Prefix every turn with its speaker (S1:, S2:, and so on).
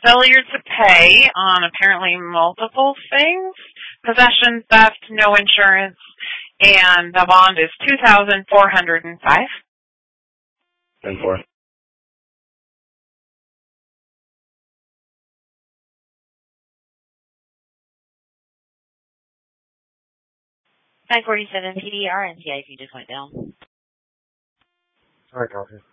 S1: Failure to pay on apparently multiple things. Possession, theft, no insurance, and the bond is $2,405.
S2: 10-4.
S3: $547 PDR and TIP just went down.
S2: All right, copy.